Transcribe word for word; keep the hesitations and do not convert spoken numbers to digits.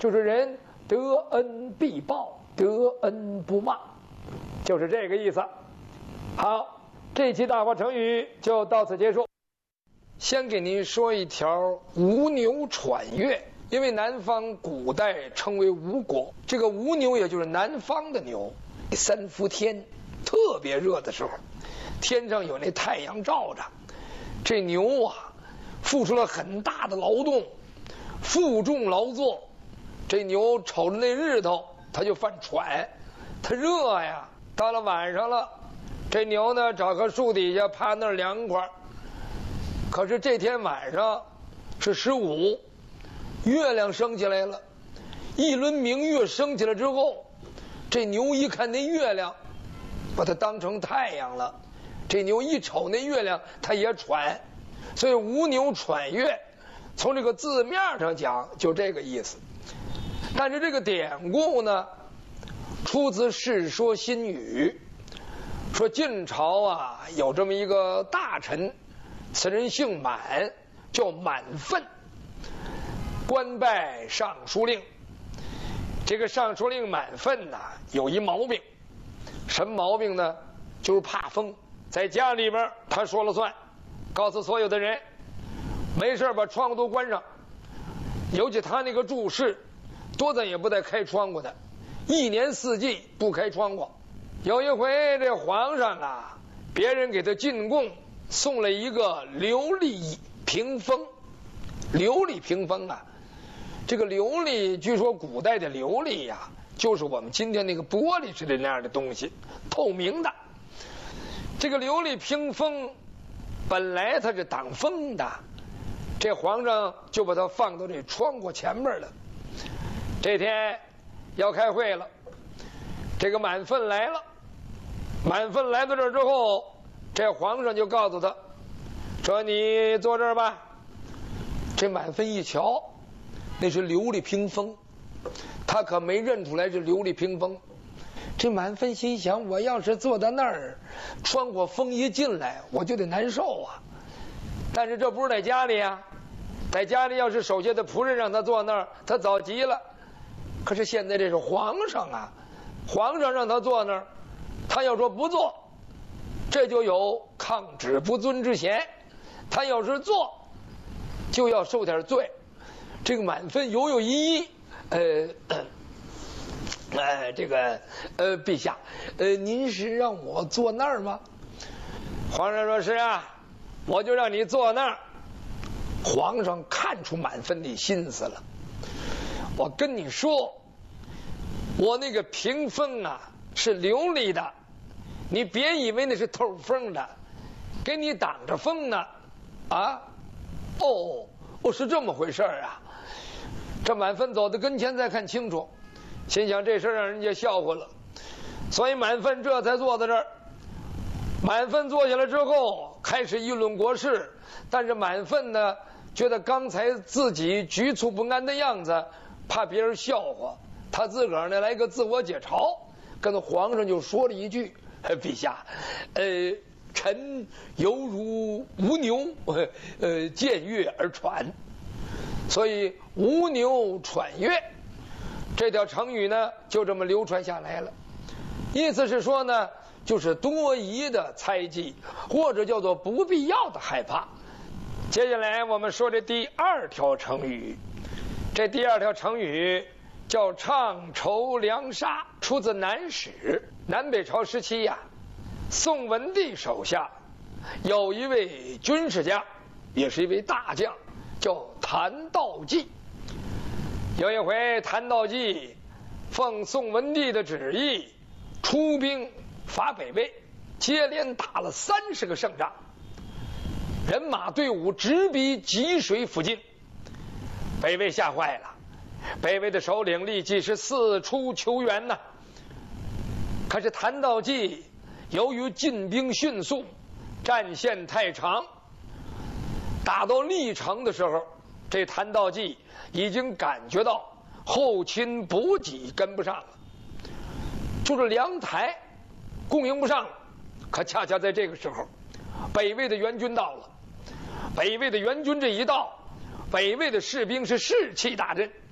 就是人得恩必报，得恩不骂，就是这个意思。好，这期大话成语就到此结束。先给您说一条吴牛喘月，因为南方古代称为吴国，这个吴牛也就是南方的牛。三伏天特别热的时候，天上有那太阳照着，这牛啊付出了很大的劳动，负重劳作，这牛瞅着那日头它就犯喘，它热呀。到了晚上了，这牛呢找棵树底下趴那儿凉快。可是这天晚上是十五，月亮升起来了，一轮明月升起来之后，这牛一看那月亮，把它当成太阳了。这牛一瞅那月亮，它也喘，所以吴牛喘月，从这个字面上讲就这个意思。但是这个典故呢，出自《世说新语》，说晋朝啊有这么一个大臣，此人姓满，叫满分，官拜尚书令。这个尚书令满分呐、啊，有一毛病，什么毛病呢？就是怕风，在家里边他说了算，告诉所有的人，没事把窗户都关上。尤其他那个住室，多咱也不带开窗户的，一年四季不开窗户。有一回这皇上啊，别人给他进贡，送了一个琉璃屏风。琉璃屏风啊，这个琉璃据说古代的琉璃呀、啊，就是我们今天那个玻璃似的那样的东西，透明的。这个琉璃屏风本来它是挡风的，这皇上就把它放到这窗户前面了。这天要开会了，这个满分来了。满分来到这儿之后，这皇上就告诉他说：“你坐这儿吧。”这满分一瞧，那是琉璃屏风，他可没认出来是琉璃屏风。这满分心想，我要是坐在那儿，穿过风一进来，我就得难受啊。但是这不是在家里啊，在家里要是手下的仆人让他坐那儿，他早急了。可是现在这是皇上啊，皇上让他坐那儿，他要说不坐，这就有抗旨不遵之嫌。他要是坐，就要受点罪。这个满分犹犹豫豫，呃。呃，这个呃，陛下，呃，您是让我坐那儿吗？皇上说是啊，我就让你坐那儿。皇上看出满分的心思了。我跟你说，我那个屏风啊是琉璃的，你别以为那是透风的，给你挡着风呢。啊，哦，哦，是这么回事啊。这满分走到跟前再看清楚。心想这事让人家笑话了，所以满分这才坐在这儿。满分坐下来之后，开始议论国事，但是满分呢，觉得刚才自己局促不安的样子，怕别人笑话，他自个儿呢来个自我解嘲，跟皇上就说了一句：“陛下，呃，臣犹如无牛，呃，见月而喘。”所以无牛喘月。这条成语呢就这么流传下来了，意思是说呢，就是多疑的猜忌，或者叫做不必要的害怕。接下来我们说这第二条成语，这第二条成语叫唱筹粮杀，出自南史。南北朝时期呀、啊，宋文帝手下有一位军事家，也是一位大将，叫谭道济。有一回，谭道济奉宋文帝的旨意，出兵伐北魏，接连打了三十个胜仗，人马队伍直逼济水附近。北魏吓坏了，北魏的首领立即是四处求援呐。可是谭道济由于进兵迅速，战线太长，打到历城的时候，这谭道济已经感觉到后勤补给跟不上了，就是粮台供应不上了。可恰恰在这个时候，北魏的援军到了。北魏的援军这一到，北魏的士兵是士气大振，